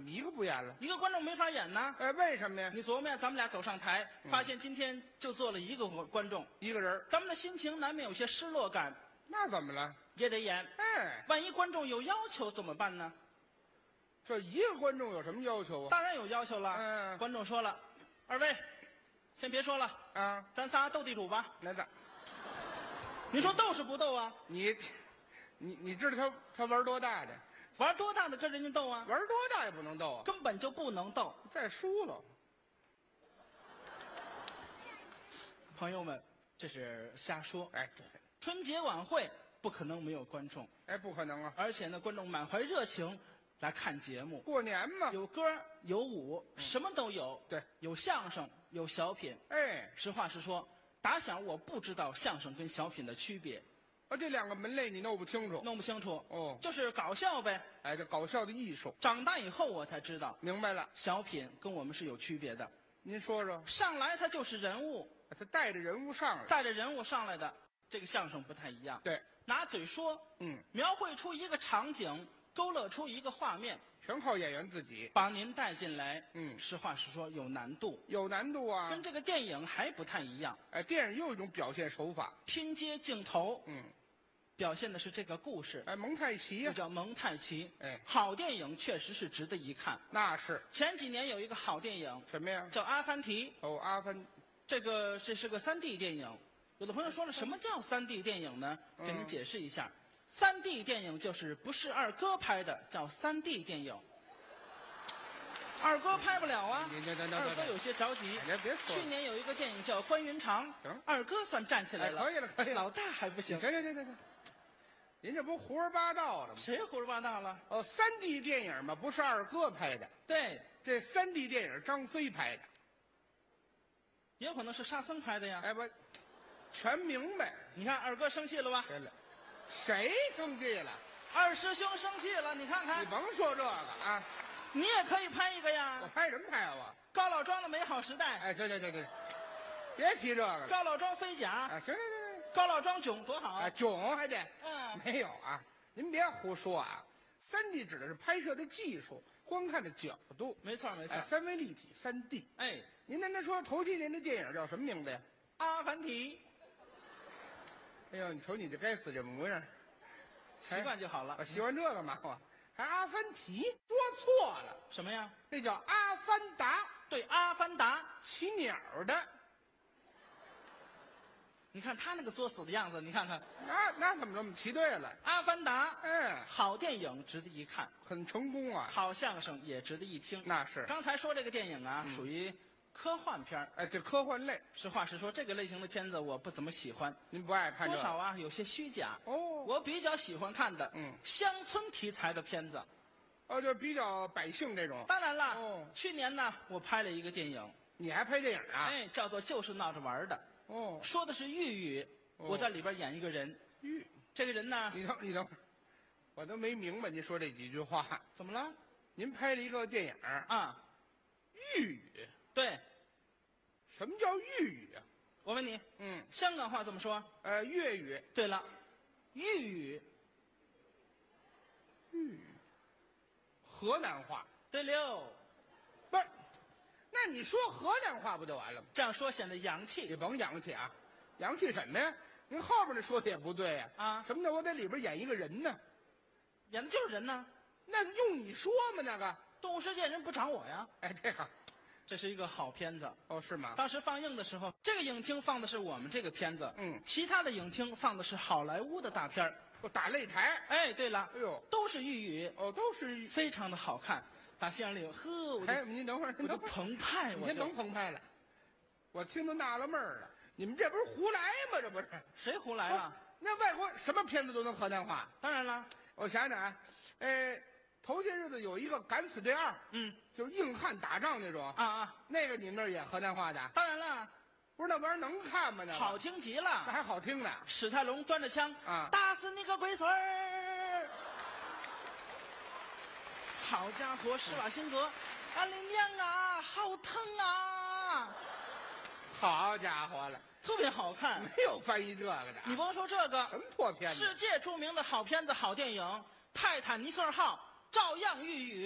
一个不演了？ 一个观众没法演呢。 哎，为什么呀？ 你琢磨呀，咱们俩走上台，发现今天就坐了一个观众， 一个人， 咱们的心情难免有些失落感， 那怎么了？ 也得演。 哎， 万一观众有要求怎么办呢？ 这一个观众有什么要求啊？ 当然有要求了。 嗯观众说了，二位，先别说了， 啊， 咱仨斗地主吧。 那个， 你说斗是不斗啊？ 你知道他玩多大的？ 玩多大的跟人家斗啊？ 玩多大也不能斗啊！ 根本就不能斗。 再输了， 朋友们，这是瞎说。 哎，对， 春节晚会不可能没有观众， 哎，不可能啊！ 而且呢，观众满怀热情来看节目， 过年嘛， 有歌有舞，什么都有。 对， 有相声，有小品。 哎， 实话实说，打小我不知道相声跟小品的区别， 这两个门类你弄不清楚。 弄不清楚。 哦， 就是搞笑呗。 哎，这搞笑的艺术， 长大以后我才知道， 明白了。 小品跟我们是有区别的。 您说说， 上来他就是人物， 他带着人物上来， 带着人物上来的，这个相声不太一样。 对， 拿嘴说，描绘出一个场景，勾勒出一个画面， 全靠演员自己， 把您带进来。 嗯， 实话实说，有难度， 有难度啊。 跟这个电影还不太一样。 哎，电影又一种表现手法， 拼接镜头， 嗯， 表现的是这个故事。 哎，蒙太奇呀， 这叫蒙太奇。 哎， 好电影确实是值得一看。 那是前几年有一个好电影什么呀？ 叫《阿凡提》， 哦，阿凡， 这是个3D 电影。有的朋友说了，什么叫3D 电影呢？给您解释一下，3D 电影就是不是二哥拍的，叫3D 电影。二哥拍不了啊，二哥有些着急。 别说了， 去年有一个电影叫《关云长》，二哥算站起来了。 可以了，可以了， 老大还不行。 行，您这不胡说八道了吗？ 谁胡说八道了？ 哦，3D 电影嘛，不是二哥拍的， 对， 这3D 电影张飞拍的， 也有可能是沙僧拍的呀。 哎，不，全明白。 你看二哥生气了吧？ 对了，谁生气了？ 二师兄生气了，你看看。 你甭说这个啊， 你也可以拍一个呀。 我拍什么拍啊？我高老庄的美好时代。 哎，对，别提这个了。 高老庄飞甲。 啊，行， 高老庄囧多好啊，囧还得。 嗯， 没有啊，您别胡说啊。3D 指的是拍摄的技术，观看的角度。 没错。 三维立体3D。 哎， 您跟他说头7年的电影叫什么名字呀？ 阿凡提。 哎呦，你瞅你这该死这模样， 习惯就好了。 我喜欢这个嘛，我还阿凡提，说错了。 什么呀？ 那叫阿凡达。 对，阿凡达， 骑鸟的。 你看他那个作死的样子，你看看。 那怎么这么骑对了？ 阿凡达，好电影值得一看， 很成功啊。 好相声也值得一听。 那是。 刚才说这个电影啊，属于科幻片。 哎，这科幻类。 实话实说，这个类型的片子我不怎么喜欢。 您不爱看这个？ 多少啊，有些虚假。 哦。 我比较喜欢看的，乡村题材的片子。 哦，就是比较百姓这种。 当然了。 哦。 去年呢，我拍了一个电影。 你还拍电影啊？ 哎，叫做《就是闹着玩的》。 哦。 说的是豫语。我在里边演一个人。这个人呢？ 你等会儿，我都没明白您说这几句话。 怎么了？ 您拍了一个电影啊？ 豫语。 对。 什么叫豫语啊？ 我问你。香港话怎么说？ 粤语。 对了，豫语。 豫语。河南话。 对溜。 不是，那你说河南话不就完了吗？ 这样说显得洋气。 你甭洋气啊，洋气什么呀？您后边那说的也不对呀。 啊？ 什么呢？我在里边演一个人呢。 演的就是人呢。 那用你说吗？那个动物世界人不找我呀。 哎，这个。 这是一个好片子。 哦，是吗？ 当时放映的时候，这个影厅放的是我们这个片子，其他的影厅放的是好莱坞的大片儿。 打擂台。 哎，对了， 哎呦， 都是豫语。 哦，都是非常的好看。打戏院里， 哎，您等会儿， 我就澎湃， 您甭澎湃了，我听都纳了闷儿了，你们这不是胡来吗？这不是？ 谁胡来了？ 那外国什么片子都能河南话？ 当然了， 我想想啊，头些日子有一个《敢死队2》，就是硬汉打仗那种啊， 那个你们那儿演河南话的？ 当然了， 不是那玩意儿能看吗？那好听极了， 那还好听呢。 史泰龙端着枪啊， 打死你个龟孙儿！好家伙，施瓦辛格，俺的娘啊，好疼啊！ 好家伙了， 特别好看， 没有翻译这个的。 你甭说这个， 什么破片子？ 世界著名的好片子、好电影《泰坦尼克号》照样豫语。